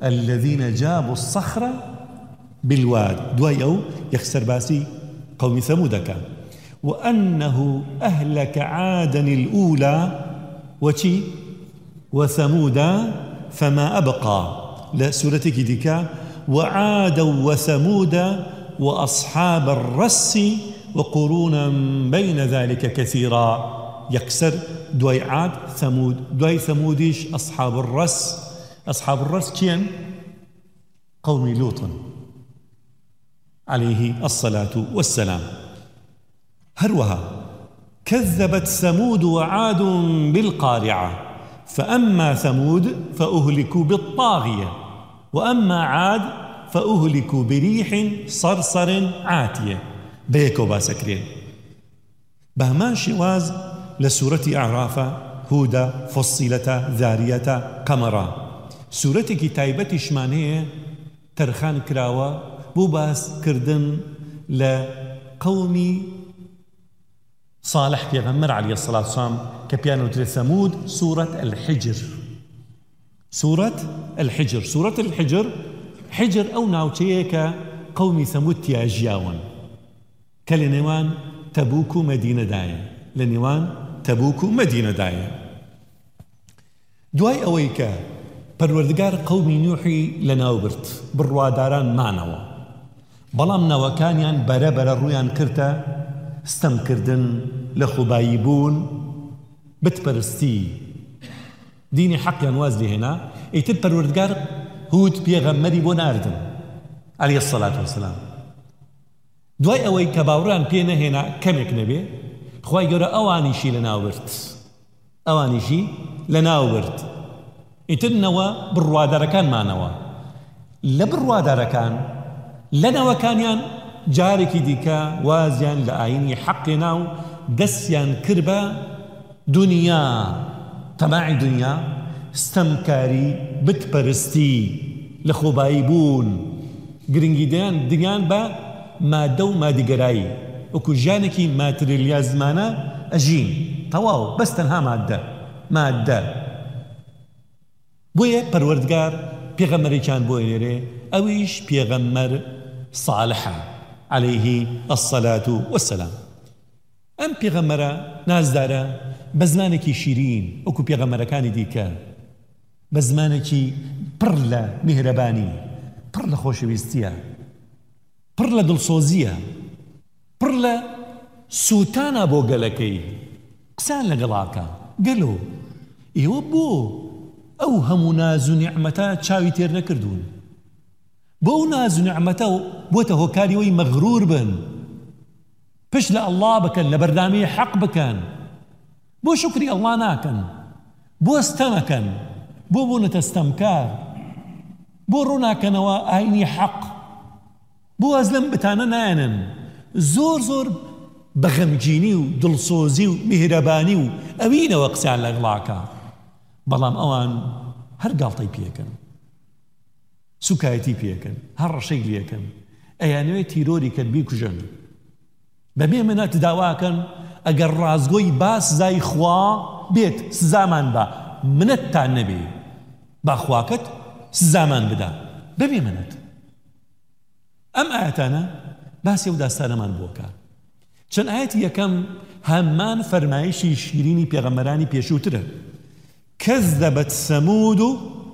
الذين جابوا الصخر بالواد دوای ئەو یەکسەر باسی قومی ثەمودەکە وأنه أهلك عادا الأولى وشي وثمودا فما أبقى لسورتك ديكا وعادا وثمودا وأصحاب الرس وقرونا بين ذلك كثيرا يكسر دواي عاد ثمود دواي ثموديش أصحاب الرس كين قوم لوط عليه الصلاة والسلام هروها كذبت ثمود وعاد بالقارعة فأما ثمود فأهلكوا بالطاغية وأما عاد فأهلكوا بريح صرصر عاتية بيكو باسكرين بهمان شواز لسورة أعراف هودة فصيلة ذارية قمرة سورة كتابة شمانية ترخان كراوة بوباس كردن لقومي صالح پیغمبر علیه الصلاة والسلام كبيانو تري ثمود سورة الحجر حجر أو ناوچەیەکە قومي ثمود تياجياون كالنوان تبوك مدينة داية لنوان تبوك مدينة داية دواي أويكا پروردگار قومي نوحي لناوبرت برواداران معنوا بلام نوكانيان برابر الرويان كرتا استمكردن لخبايبون بتبرستي ديني حق ينواز لي هنا ايتر پروردگار هود بيغمري بو ناردن عليه الصلاة والسلام دواي اوي كباوران بينا هنا كمك نبي خواهي قرأ اوانيشي لناورت ايتر نوا برواداركان ما نوا لبرواداركان لنوكانيان جارێکی دیکە وازیان لە ئاینی حەقێنا و دەستیان کرد بە دنیا تەماعی دنیا ستەمکاری بتپەرستی لە خۆبایی بوون گرنگیدەیان دنیان بە مادە و مادیگەرایی وەکو ژیانێکی ماتریلیا زمانە ئەژین تەواو بەس تەنها مادە بۆیە پەروەردگار پێغەمبەرێکیان بۆ هێنێرێ ئەویش پێغەمبەر صالحە عليه الصلاة والسلام أم پیغمبر نازدارا بزمانکی شیرین اكو پیغمبرکانی دیکا بزمانکی پرلا مهربانی پرلا خوشویستیا پرلا دلسوزیا پرلا سوتانا بو گلکی قسان لگلاکا گلو ایو بو او همو نازو نعمتا چاوی تیر نکردون بو نازو نعمته بوته هوكاري وي مغرور بن پش الله بكن لبردامي حق بكن بو شكري الله ناكن بو استمكن بو نتستمكار بو رونا كنوا عيني حق بو ازلم بتانا نانن زور بغمجيني ودلصوزي ومهرباني وامين وقسي على اغلاقا بلام اوان هر قالطي بيكن سوکایەتی پێکەن هەر ڕەشەی لێکەن ئەیانەوێت تیرۆری کرد بیکوژن بەبێ منەت داواکەن ئەگەر ڕازگۆی باس زای خوا بێت سزامان بە منەتتان نەبێ با خواکەت سزامان بدا بەبێ منەت ئەم ئاەتانە باسی ئەو داستانەمان بۆکە چەند ئاەتی یەکەم هەمان فەرمایشی شیرینی پێغەمبەرانی پێشووترە كذبت ثمود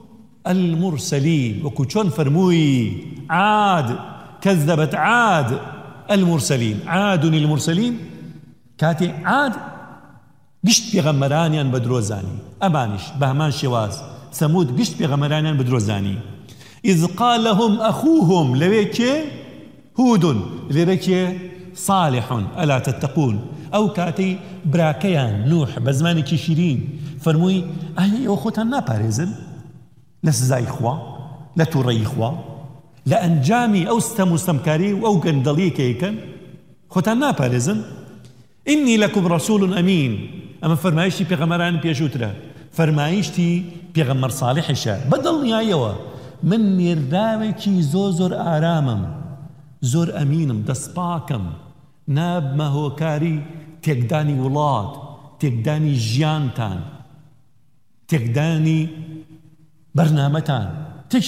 المرسلين وكوشون فرموي عاد كذبت عاد المرسلين عاد المرسلين كاتي عاد قشت بيغمرانيان بدروزاني أبانش بهمان شواز ثمود قشت بيغمرانيان بدروزاني إذ قال لهم أخوهم لويك هود لويك صالح ألا تتقون أو كاتي براكيان نوح بزمانك شيرين فرموي أهي أخوتان ناباريزن لسزای خوا لتوڕەی خوا لە ئەنجامی ئەو ستەمکاری و ئەو گەندەڵیەکەیکەن خۆتان ناپارێزن ئینی لەکم ڕەسوول ئەمین ئەمە فەرمایشتی پێغەمبەرانی پێشووترە فەرمایشتی پێغەمبەر ساڵحیشە بەدڵنیایەوە من مێرداوێکی زۆر ئارامم زۆر ئەمینم دەستپاکم نابمە هۆکاری تێکدانی وڵات تێکدانی ژیانتان تێکدانی برنامەتان